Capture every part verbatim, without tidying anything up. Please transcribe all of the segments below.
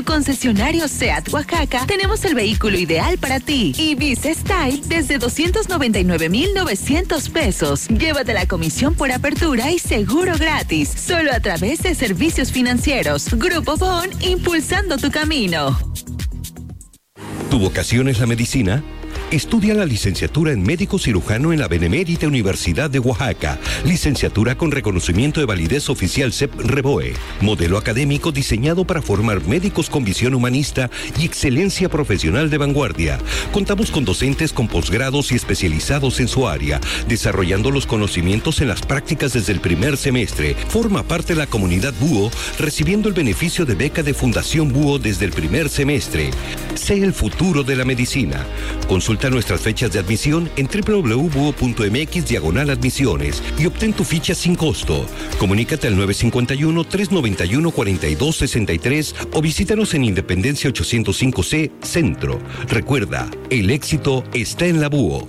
tu concesionario SEAT Oaxaca tenemos el vehículo ideal para ti. Ibiza Style desde doscientos noventa y nueve mil novecientos pesos. Llévate la comisión por apertura y seguro gratis. Solo a través de servicios financieros. Grupo Bon, impulsando tu camino. ¿Tu vocación es la medicina? Estudia la licenciatura en médico cirujano en la Benemérita Universidad de Oaxaca. Licenciatura con reconocimiento de validez oficial C E P REBOE. Modelo académico diseñado para formar médicos con visión humanista y excelencia profesional de vanguardia. Contamos con docentes con posgrados y especializados en su área, desarrollando los conocimientos en las prácticas desde el primer semestre. Forma parte de la comunidad Búho, recibiendo el beneficio de beca de Fundación Búho desde el primer semestre. Sé el futuro de la medicina. Consulta nuestras fechas de admisión en doble u doble u doble u punto búho punto eme equis diagonal admisiones y obtén tu ficha sin costo. Comunícate al nueve cinco uno, tres nueve uno, cuatro dos seis tres o visítanos en Independencia ochocientos cinco C, Centro. Recuerda, el éxito está en la Búho.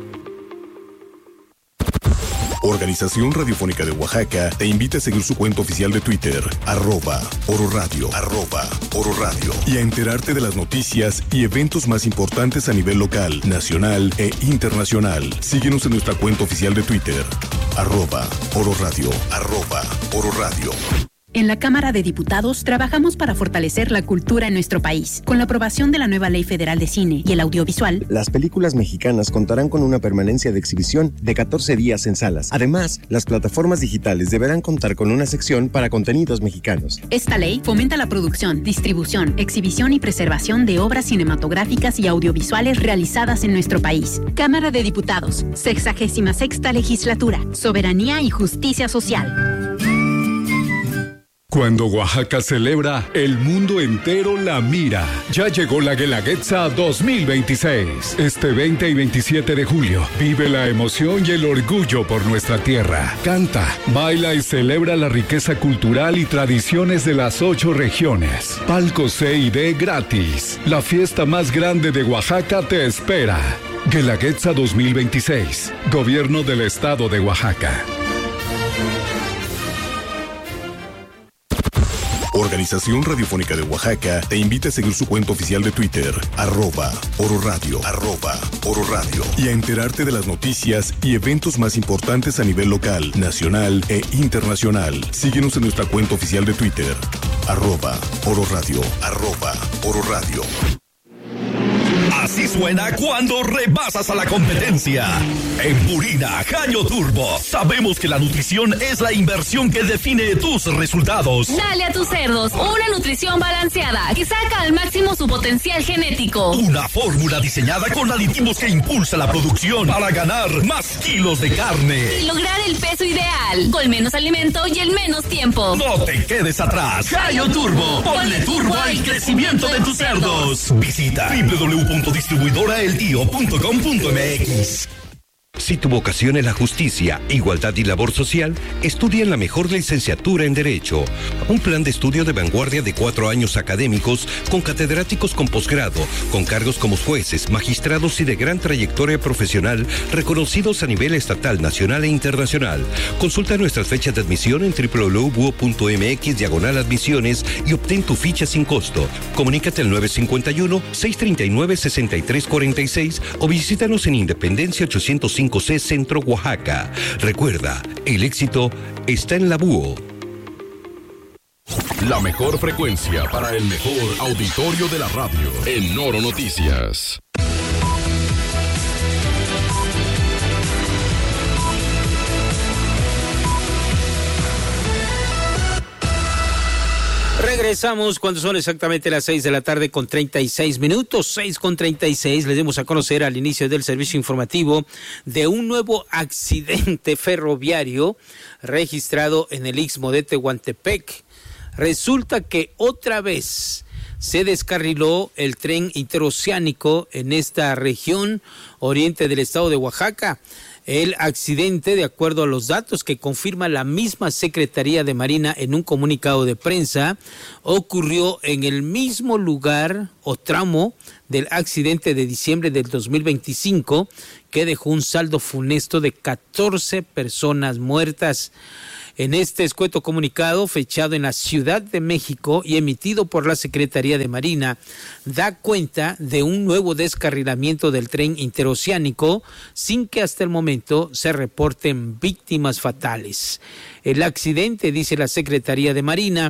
Organización Radiofónica de Oaxaca te invita a seguir su cuenta oficial de Twitter, arroba Oro Radio, arroba Oro Radio, y a enterarte de las noticias y eventos más importantes a nivel local, nacional e internacional. Síguenos en nuestra cuenta oficial de Twitter, arroba Oro Radio, arroba Oro Radio. En la Cámara de Diputados trabajamos para fortalecer la cultura en nuestro país. Con la aprobación de la nueva Ley Federal de Cine y el Audiovisual, las películas mexicanas contarán con una permanencia de exhibición de catorce días en salas. Además, las plataformas digitales deberán contar con una sección para contenidos mexicanos. Esta ley fomenta la producción, distribución, exhibición y preservación de obras cinematográficas y audiovisuales realizadas en nuestro país. Cámara de Diputados, sexagésima sexta legislatura, soberanía y justicia social. Cuando Oaxaca celebra, el mundo entero la mira. Ya llegó la Guelaguetza dos mil veintiséis. Este veinte y veintisiete de julio, vive la emoción y el orgullo por nuestra tierra. Canta, baila y celebra la riqueza cultural y tradiciones de las ocho regiones. Palco C y D gratis. La fiesta más grande de Oaxaca te espera. Guelaguetza dos mil veintiséis. Gobierno del Estado de Oaxaca. Organización Radiofónica de Oaxaca te invita a seguir su cuenta oficial de Twitter, arroba Oro Radio, arroba Oro Radio, y a enterarte de las noticias y eventos más importantes a nivel local, nacional e internacional. Síguenos en nuestra cuenta oficial de Twitter, arroba Oro Radio, arroba Oro Radio. Así suena cuando rebasas a la competencia. En Purina Jaño Turbo sabemos que la nutrición es la inversión que define tus resultados. Dale a tus cerdos una nutrición balanceada que saca al máximo su potencial genético. Una fórmula diseñada con aditivos que impulsa la producción para ganar más kilos de carne y lograr el peso ideal con menos alimento y el menos tiempo. No te quedes atrás. Jaño Turbo, ponle turbo al crecimiento de tus cerdos. Visita doble u doble u doble u punto distribuidora el tío punto com punto eme equis. Si tu vocación es la justicia, igualdad y labor social, estudia en la mejor licenciatura en Derecho. Un plan de estudio de vanguardia de cuatro años académicos con catedráticos con posgrado, con cargos como jueces, magistrados y de gran trayectoria profesional reconocidos a nivel estatal, nacional e internacional. Consulta nuestras fechas de admisión en doble u doble u doble u punto búho punto eme equis diagonal admisiones y obtén tu ficha sin costo. Comunícate al nueve cinco uno, seis tres nueve, seis tres cuatro seis o visítanos en Independencia ochocientos cinco C, Centro, Oaxaca. Recuerda, el éxito está en la Búho. La mejor frecuencia para el mejor auditorio de la radio. En Oro Noticias. Regresamos cuando son exactamente las seis de la tarde con treinta y seis minutos, seis con treinta y seis. Les demos a conocer al inicio del servicio informativo de un nuevo accidente ferroviario registrado en el Istmo de Tehuantepec. Resulta que otra vez se descarriló el tren interoceánico en esta región oriente del estado de Oaxaca. El accidente, de acuerdo a los datos que confirma la misma Secretaría de Marina en un comunicado de prensa, ocurrió en el mismo lugar o tramo del accidente de diciembre del dos mil veinticinco, que dejó un saldo funesto de catorce personas muertas. En este escueto comunicado, fechado en la Ciudad de México y emitido por la Secretaría de Marina, da cuenta de un nuevo descarrilamiento del tren interoceánico sin que hasta el momento se reporten víctimas fatales. El accidente, dice la Secretaría de Marina,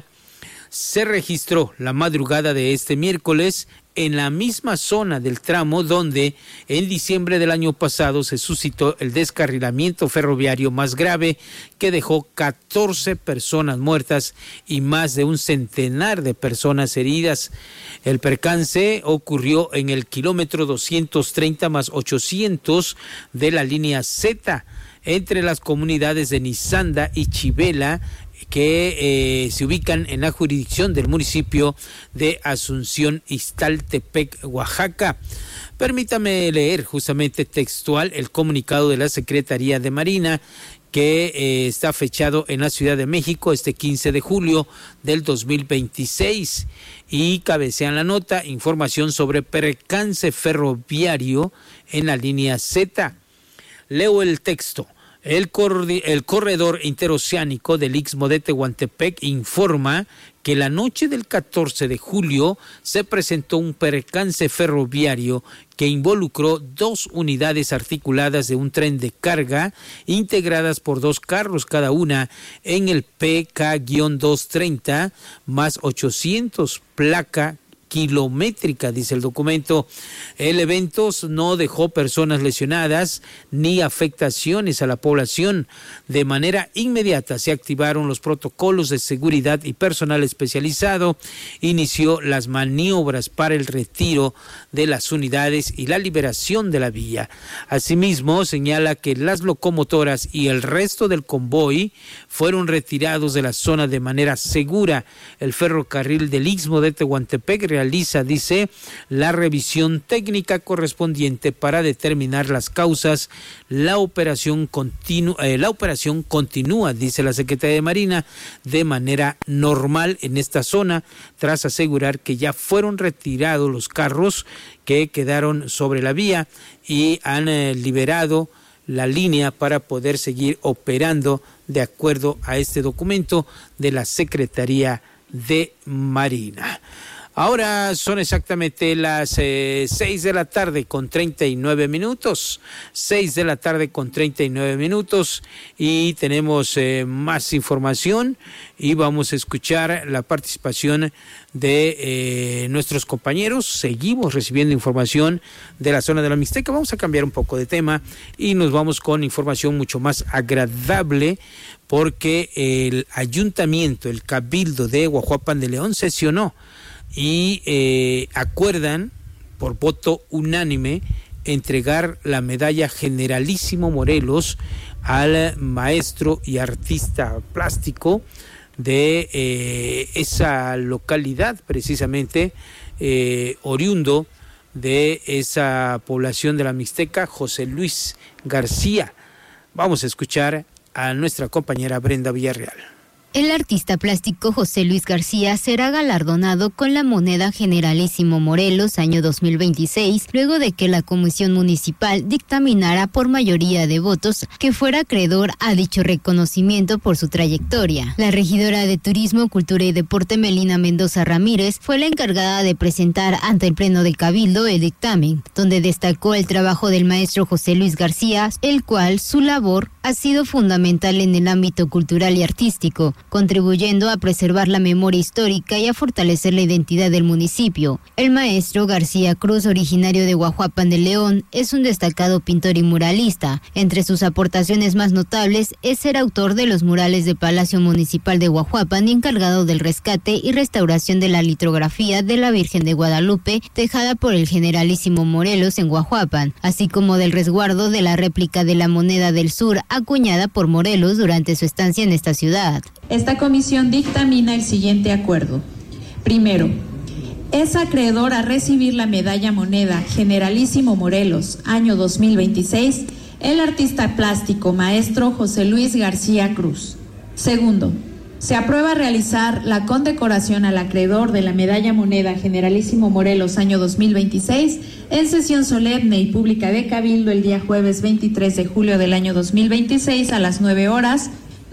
se registró la madrugada de este miércoles en la misma zona del tramo donde en diciembre del año pasado se suscitó el descarrilamiento ferroviario más grave que dejó catorce personas muertas y más de un centenar de personas heridas. El percance ocurrió en el kilómetro doscientos treinta más ochocientos de la línea Z entre las comunidades de Nizanda y Chivela, que eh, se ubican en la jurisdicción del municipio de Asunción Ixtaltepec, Oaxaca. Permítame leer justamente textual el comunicado de la Secretaría de Marina, que eh, está fechado en la Ciudad de México este quince de julio del dos mil veintiséis, y cabecean la nota: información sobre percance ferroviario en la línea Z. Leo el texto. El, corri- el corredor interoceánico del Istmo de Tehuantepec informa que la noche del catorce de julio se presentó un percance ferroviario que involucró dos unidades articuladas de un tren de carga integradas por dos carros cada una en el P K doscientos treinta más ochocientos, placa kilométrica, dice el documento. El evento no dejó personas lesionadas ni afectaciones a la población. De manera inmediata se activaron los protocolos de seguridad y personal especializado inició las maniobras para el retiro de las unidades y la liberación de la vía. Asimismo, señala que las locomotoras y el resto del convoy fueron retirados de la zona de manera segura. El ferrocarril del Istmo de Tehuantepec realiza, dice, la revisión técnica correspondiente para determinar las causas. La operación continua, eh, la operación continúa, dice la Secretaría de Marina, de manera normal en esta zona, tras asegurar que ya fueron retirados los carros que quedaron sobre la vía y han eh, liberado la línea para poder seguir operando de acuerdo a este documento de la Secretaría de Marina. Ahora son exactamente las eh, seis de la tarde con treinta y nueve minutos, seis de la tarde con treinta y nueve minutos, y tenemos eh, más información y vamos a escuchar la participación de eh, nuestros compañeros. Seguimos recibiendo información de la zona de la Mixteca. Vamos a cambiar un poco de tema y nos vamos con información mucho más agradable, porque el ayuntamiento, el cabildo de Guajuapan de León sesionó y eh, acuerdan por voto unánime entregar la medalla Generalísimo Morelos al maestro y artista plástico de eh, esa localidad, precisamente eh, oriundo de esa población de la Mixteca, José Luis García. Vamos a escuchar a nuestra compañera Brenda Villarreal. El artista plástico José Luis García será galardonado con la moneda Generalísimo Morelos año dos mil veintiséis, luego de que la Comisión Municipal dictaminara por mayoría de votos que fuera acreedor a dicho reconocimiento por su trayectoria. La regidora de Turismo, Cultura y Deporte, Melina Mendoza Ramírez, fue la encargada de presentar ante el Pleno de Cabildo el dictamen, donde destacó el trabajo del maestro José Luis García, el cual su labor ha sido fundamental en el ámbito cultural y artístico, contribuyendo a preservar la memoria histórica y a fortalecer la identidad del municipio. El maestro García Cruz, originario de Guajuapan de León, es un destacado pintor y muralista. Entre sus aportaciones más notables es ser autor de los murales de Palacio Municipal de Guajuapan y encargado del rescate y restauración de la litografía de la Virgen de Guadalupe, dejada por el Generalísimo Morelos en Guajuapan, así como del resguardo de la réplica de la moneda del sur acuñada por Morelos durante su estancia en esta ciudad. Esta comisión dictamina el siguiente acuerdo. Primero, es acreedor a recibir la medalla moneda Generalísimo Morelos, año dos mil veintiséis, el artista plástico maestro José Luis García Cruz. Segundo, se aprueba realizar la condecoración al acreedor de la medalla moneda Generalísimo Morelos, año dos mil veintiséis, en sesión solemne y pública de Cabildo el día jueves veintitrés de julio del año dos mil veintiséis a las nueve horas,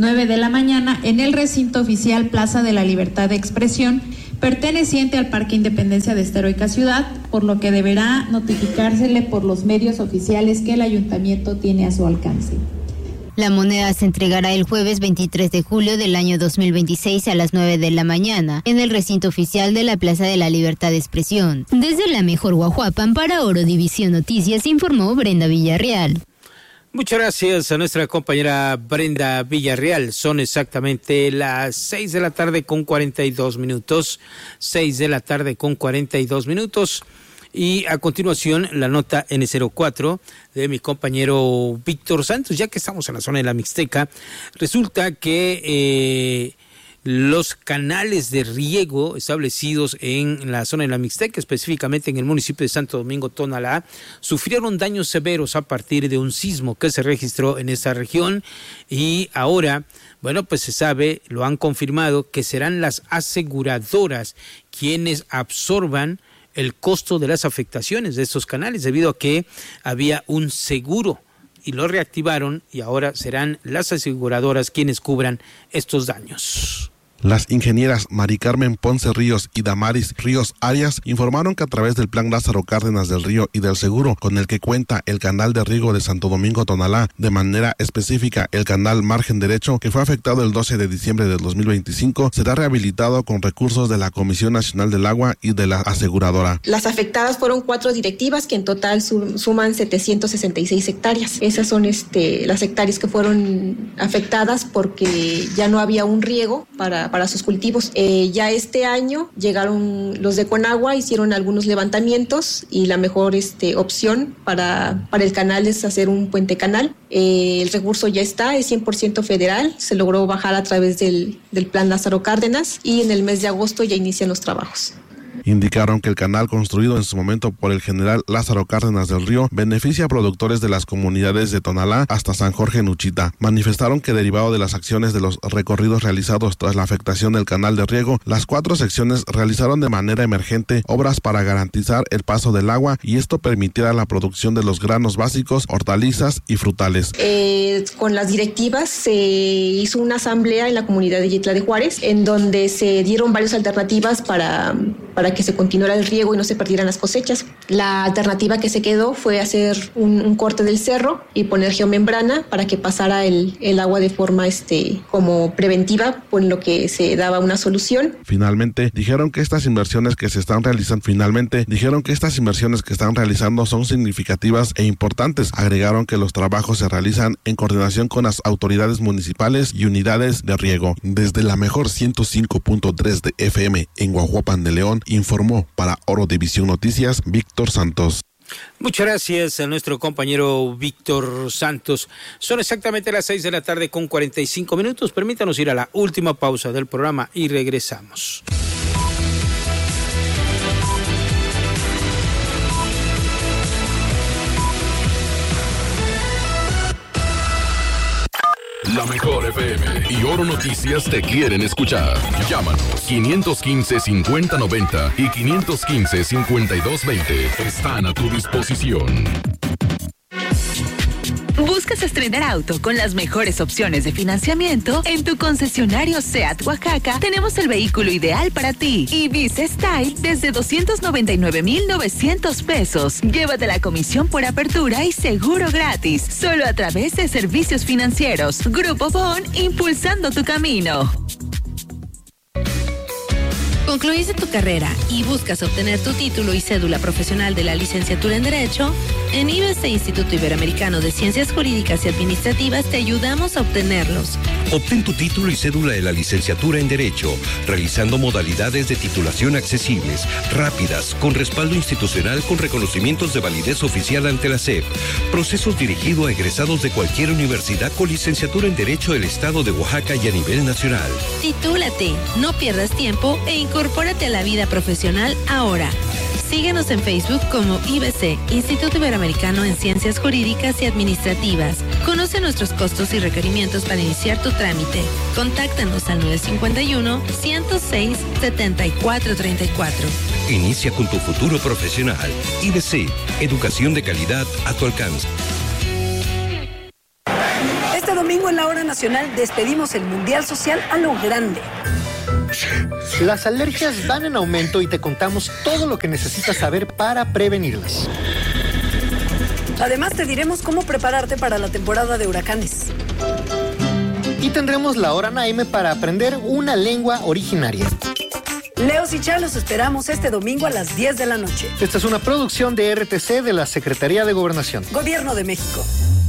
nueve de la mañana en el recinto oficial Plaza de la Libertad de Expresión, perteneciente al Parque Independencia de esta heroica ciudad, por lo que deberá notificársele por los medios oficiales que el ayuntamiento tiene a su alcance. La moneda se entregará el jueves veintitrés de julio del año dos mil veintiséis a las nueve de la mañana en el recinto oficial de la Plaza de la Libertad de Expresión. Desde la mejor Guajuapan para Oro División Noticias informó Brenda Villarreal. Muchas gracias a nuestra compañera Brenda Villarreal. Son exactamente las seis de la tarde con cuarenta y dos minutos. seis de la tarde con cuarenta y dos minutos. Y a continuación, la nota N cero cuatro de mi compañero Víctor Santos. Ya que estamos en la zona de la Mixteca, resulta que eh, los canales de riego establecidos en la zona de la Mixteca, específicamente en el municipio de Santo Domingo, Tonalá, sufrieron daños severos a partir de un sismo que se registró en esta región. Y ahora, bueno, pues se sabe, lo han confirmado, que serán las aseguradoras quienes absorban el costo de las afectaciones de estos canales, debido a que había un seguro y lo reactivaron, y ahora serán las aseguradoras quienes cubran estos daños. Las ingenieras Mari Carmen Ponce Ríos y Damaris Ríos Arias informaron que a través del Plan Lázaro Cárdenas del Río y del seguro con el que cuenta el canal de riego de Santo Domingo Tonalá, de manera específica el canal Margen Derecho, que fue afectado el doce de diciembre del dos mil veinticinco, será rehabilitado con recursos de la Comisión Nacional del Agua y de la aseguradora. Las afectadas fueron cuatro directivas que en total suman setecientos sesenta y seis hectáreas. Esas son este, las hectáreas que fueron afectadas porque ya no había un riego para para sus cultivos. Eh, ya este año llegaron los de Conagua, hicieron algunos levantamientos y la mejor este, opción para, para el canal es hacer un puente canal. Eh, el recurso ya está, es cien por ciento federal, se logró bajar a través del, del Plan Lázaro Cárdenas y en el mes de agosto ya inician los trabajos. Indicaron que el canal construido en su momento por el general Lázaro Cárdenas del Río beneficia a productores de las comunidades de Tonalá hasta San Jorge Nuchita. Manifestaron que derivado de las acciones de los recorridos realizados tras la afectación del canal de riego, las cuatro secciones realizaron de manera emergente obras para garantizar el paso del agua y esto permitiera la producción de los granos básicos, hortalizas y frutales. Eh, con las directivas se hizo una asamblea en la comunidad de Yetla de Juárez, en donde se dieron varias alternativas para, para que se continuara el riego y no se perdieran las cosechas. La alternativa que se quedó fue hacer un, un corte del cerro y poner geomembrana para que pasara el, el agua de forma este, como preventiva, por lo que se daba una solución. Finalmente, dijeron que estas inversiones que se están realizando, finalmente, dijeron que estas inversiones que están realizando son significativas e importantes. Agregaron que los trabajos se realizan en coordinación con las autoridades municipales y unidades de riego. Desde la mejor ciento cinco punto tres de F M en Guajuapan de León, informó para Oro División Noticias, Víctor Santos. Muchas gracias a nuestro compañero Víctor Santos. Son exactamente las seis de la tarde con cuarenta y cinco minutos. Permítanos ir a la última pausa del programa y regresamos. La mejor F M y Oro Noticias te quieren escuchar. Llámanos quinientos quince, cincuenta noventa y quinientos quince, cincuenta y dos veinte. Están a tu disposición. ¿Buscas estrenar auto con las mejores opciones de financiamiento? En tu concesionario SEAT Oaxaca tenemos el vehículo ideal para ti. Ibiza Style desde doscientos noventa y nueve mil novecientos pesos. Llévate la comisión por apertura y seguro gratis. Solo a través de servicios financieros. Grupo Bon, impulsando tu camino. ¿Concluiste tu carrera y buscas obtener tu título y cédula profesional de la licenciatura en Derecho? En I B S Instituto Iberoamericano de Ciencias Jurídicas y Administrativas te ayudamos a obtenerlos. Obtén tu título y cédula de la licenciatura en Derecho, realizando modalidades de titulación accesibles, rápidas, con respaldo institucional con reconocimientos de validez oficial ante la S E P. Procesos dirigidos a egresados de cualquier universidad con licenciatura en Derecho del Estado de Oaxaca y a nivel nacional. Titúlate, no pierdas tiempo e incorpórate a la vida profesional ahora. Síguenos en Facebook como I B C, Instituto Iberoamericano en Ciencias Jurídicas y Administrativas. Conoce nuestros costos y requerimientos para iniciar tu trámite. Contáctanos al nueve cinco uno, ciento seis, setenta y cuatro treinta y cuatro. Inicia con tu futuro profesional. I B C, educación de calidad a tu alcance. Este domingo en la hora nacional despedimos el Mundial Social a lo grande. Las alergias van en aumento y te contamos todo lo que necesitas saber para prevenirlas. Además te diremos cómo prepararte para la temporada de huracanes. Y tendremos la hora Naime para aprender una lengua originaria. Leos y Char, los esperamos este domingo a las diez de la noche. Esta es una producción de R T C de la Secretaría de Gobernación. Gobierno de México.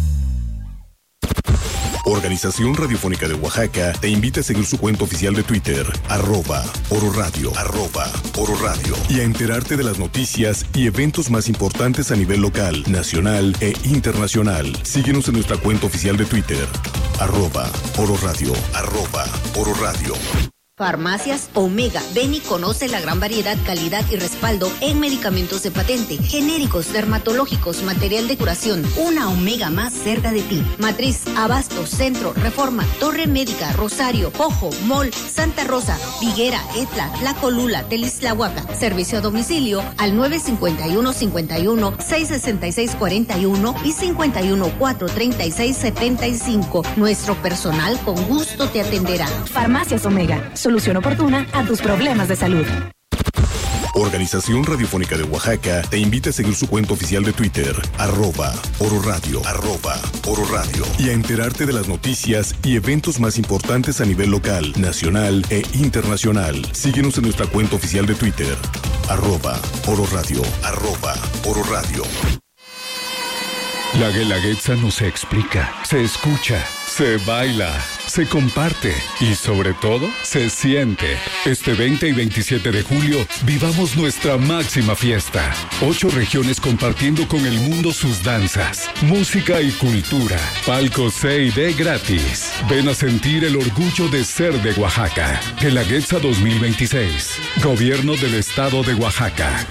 Organización Radiofónica de Oaxaca te invita a seguir su cuenta oficial de Twitter, arroba Oro Radio, arroba Oro Radio, y a enterarte de las noticias y eventos más importantes a nivel local, nacional e internacional. Síguenos en nuestra cuenta oficial de Twitter, arroba Oro Radio, arroba Oro Radio. Farmacias Omega. Ven y conoce la gran variedad, calidad y respaldo en medicamentos de patente, genéricos, dermatológicos, material de curación. Una Omega más cerca de ti. Matriz, Abasto, Centro, Reforma, Torre Médica, Rosario, Jojo, Mall, Santa Rosa, Viguera, Etla, Tlacolula, Telisłahuaca. Servicio a domicilio al nueve cinco uno, cinco uno, seis seis seis cuatro uno y cinco uno, cuatro tres seis siete cinco. Nuestro personal con gusto te atenderá. Farmacias Omega. Solución oportuna a tus problemas de salud. Organización Radiofónica de Oaxaca te invita a seguir su cuenta oficial de Twitter, arroba Oro Radio, arroba Oro Radio, y a enterarte de las noticias y eventos más importantes a nivel local, nacional e internacional. Síguenos en nuestra cuenta oficial de Twitter, arroba Oro Radio, arroba Oro Radio. La Guelaguetza no se explica, se escucha, se baila, se comparte y sobre todo se siente. Este veinte y veintisiete de julio vivamos nuestra máxima fiesta. Ocho regiones compartiendo con el mundo sus danzas, música y cultura. Palco C y D gratis. Ven a sentir el orgullo de ser de Oaxaca. Guelaguetza dos mil veintiséis. Gobierno del Estado de Oaxaca.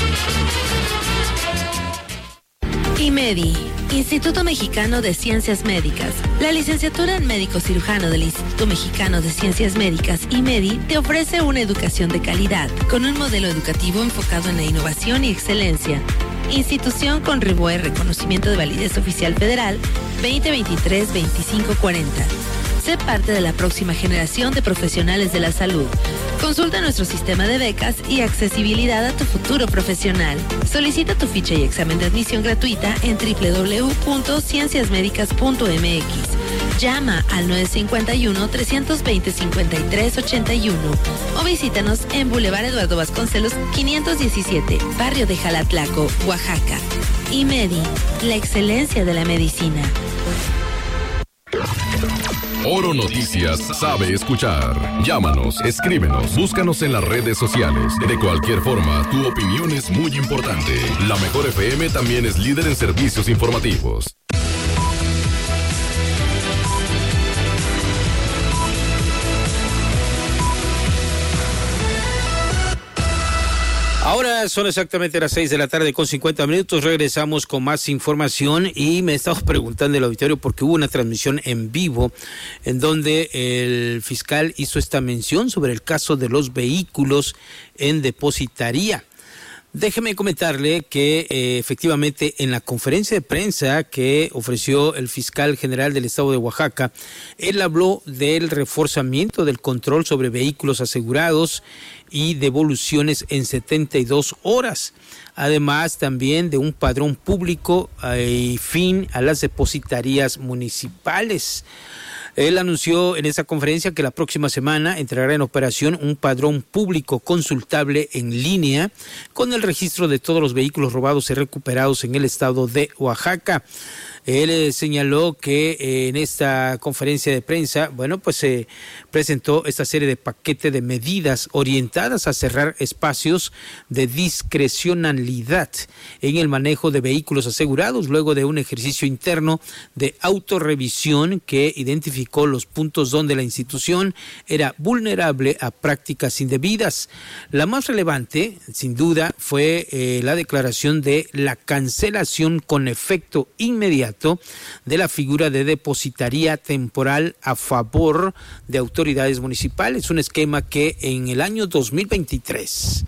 IMEDI, Instituto Mexicano de Ciencias Médicas. La licenciatura en médico cirujano del Instituto Mexicano de Ciencias Médicas, IMEDI, te ofrece una educación de calidad, con un modelo educativo enfocado en la innovación y excelencia. Institución con R I B O E, reconocimiento de validez oficial federal veinte veintitrés veinticinco cuarenta. Sé parte de la próxima generación de profesionales de la salud. Consulta nuestro sistema de becas y accesibilidad a tu futuro profesional. Solicita tu ficha y examen de admisión gratuita en doble u doble u doble u punto ciencias médicas punto m x. Llama al nueve cinco uno, tres dos cero, cinco tres ocho uno o visítanos en Boulevard Eduardo Vasconcelos quinientos diecisiete, Barrio de Jalatlaco, Oaxaca. IMEDI, la excelencia de la medicina. Oro Noticias sabe escuchar. Llámanos, escríbenos, búscanos en las redes sociales. De cualquier forma, tu opinión es muy importante. La Mejor F M también es líder en servicios informativos. Ahora son exactamente las seis de la tarde con cincuenta minutos. Regresamos con más información y me he estado preguntando el auditorio porque hubo una transmisión en vivo en donde el fiscal hizo esta mención sobre el caso de los vehículos en depositaría. Déjeme comentarle que eh, efectivamente en la conferencia de prensa que ofreció el fiscal general del estado de Oaxaca, él habló del reforzamiento del control sobre vehículos asegurados y devoluciones en setenta y dos horas. Además también de un padrón público y eh, fin a las depositarías municipales. Él anunció en esa conferencia que la próxima semana entrará en operación un padrón público consultable en línea con el registro de todos los vehículos robados y recuperados en el estado de Oaxaca. Él eh, señaló que eh, en esta conferencia de prensa, bueno, pues se eh, presentó esta serie de paquete de medidas orientadas a cerrar espacios de discrecionalidad en el manejo de vehículos asegurados, luego de un ejercicio interno de autorrevisión que identificó los puntos donde la institución era vulnerable a prácticas indebidas. La más relevante, sin duda, fue eh, la declaración de la cancelación con efecto inmediato de la figura de depositaría temporal a favor de autoridades municipales, un esquema que en el año dos mil veintitrés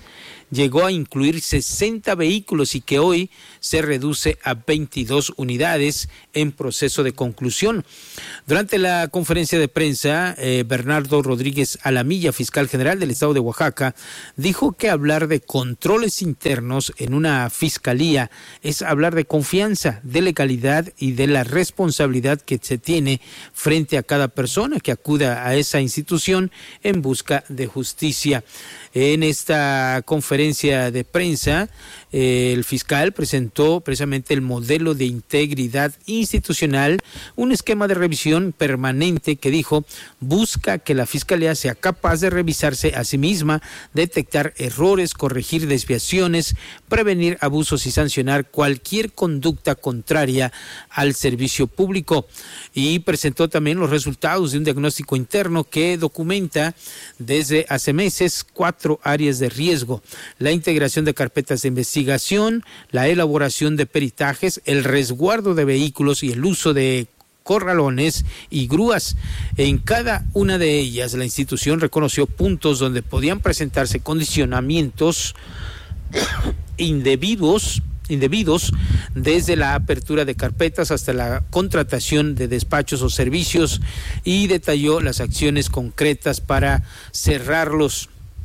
llegó a incluir sesenta vehículos y que hoy se reduce a veintidós unidades en proceso de conclusión. Durante la conferencia de prensa, eh, Bernardo Rodríguez Alamilla, fiscal general del estado de Oaxaca, dijo que hablar de controles internos en una fiscalía es hablar de confianza, de legalidad y de la responsabilidad que se tiene frente a cada persona que acuda a esa institución en busca de justicia. En esta conferencia de prensa, eh, el fiscal presentó precisamente el modelo de integridad institucional, un esquema de revisión permanente que dijo busca que la Fiscalía sea capaz de revisarse a sí misma, detectar errores, corregir desviaciones, prevenir abusos y sancionar cualquier conducta contraria al servicio público. Y presentó también los resultados de un diagnóstico interno que documenta desde hace meses cuatro áreas de riesgo: la integración de carpetas de investigación, la elaboración de peritajes, el resguardo de vehículos y el uso de corralones y grúas. En cada una de ellas, la institución reconoció puntos donde podían presentarse condicionamientos indebidos indebidos, desde la apertura de carpetas hasta la contratación de despachos o servicios, y detalló las acciones concretas para cerrarlos.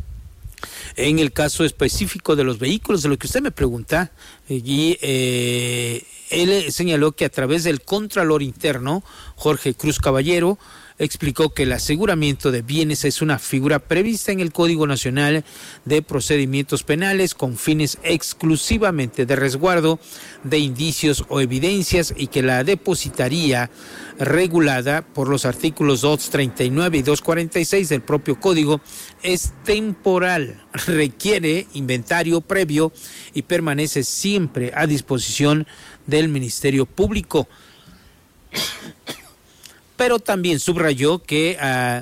En el caso específico de los vehículos, de lo que usted me pregunta, y eh, él señaló que a través del Contralor Interno, Jorge Cruz Caballero, explicó que el aseguramiento de bienes es una figura prevista en el Código Nacional de Procedimientos Penales con fines exclusivamente de resguardo de indicios o evidencias, y que la depositaría regulada por los artículos doscientos treinta y nueve y doscientos cuarenta y seis del propio Código es temporal, requiere inventario previo y permanece siempre a disposición del Ministerio Público. Pero también subrayó que uh,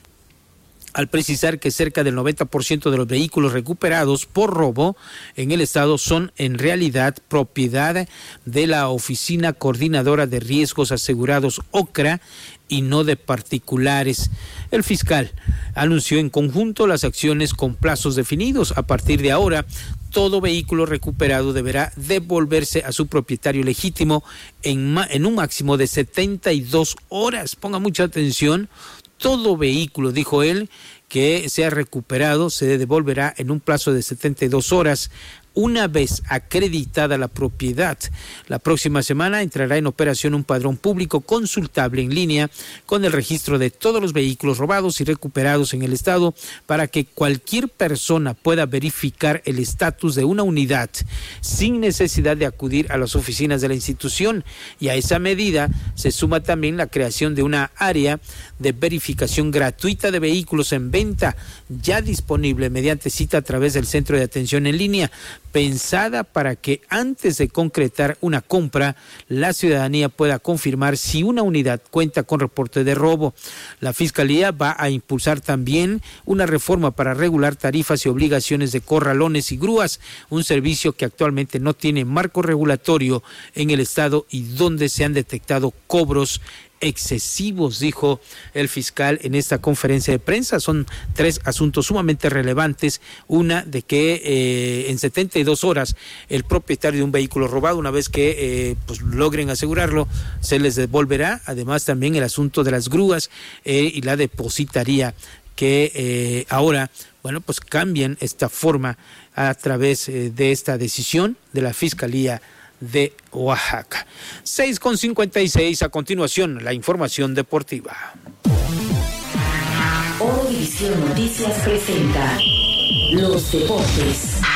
al precisar que cerca del noventa por ciento de los vehículos recuperados por robo en el estado son en realidad propiedad de la Oficina Coordinadora de Riesgos Asegurados, OCRA, y no de particulares. El fiscal anunció en conjunto las acciones con plazos definidos. A partir de ahora, todo vehículo recuperado deberá devolverse a su propietario legítimo en, en un máximo de setenta y dos horas. Ponga mucha atención. Todo vehículo, dijo él, que sea recuperado se devolverá en un plazo de setenta y dos horas. Una vez acreditada la propiedad, la próxima semana entrará en operación un padrón público consultable en línea con el registro de todos los vehículos robados y recuperados en el estado, para que cualquier persona pueda verificar el estatus de una unidad sin necesidad de acudir a las oficinas de la institución. Y a esa medida se suma también la creación de una área de verificación gratuita de vehículos en venta, ya disponible mediante cita a través del Centro de Atención en Línea, pensada para que antes de concretar una compra, la ciudadanía pueda confirmar si una unidad cuenta con reporte de robo. La Fiscalía va a impulsar también una reforma para regular tarifas y obligaciones de corralones y grúas, un servicio que actualmente no tiene marco regulatorio en el estado y donde se han detectado cobros excesivos, dijo el fiscal en esta conferencia de prensa. Son tres asuntos sumamente relevantes. Una, de que eh, en setenta y dos horas el propietario de un vehículo robado, una vez que eh, pues logren asegurarlo, se les devolverá. Además, también el asunto de las grúas eh, y la depositaría, que eh, ahora, bueno, pues cambian esta forma a través eh, de esta decisión de la Fiscalía de Oaxaca. seis con cincuenta y seis, a continuación la información deportiva. Oro División Noticias presenta los deportes.